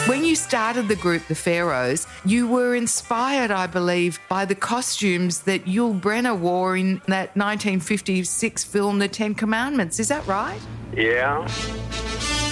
When you started the group, the Pharaohs, you were inspired, I believe, by the costumes that Yul Brynner wore in that 1956 film, The Ten Commandments. Is that right? Yeah.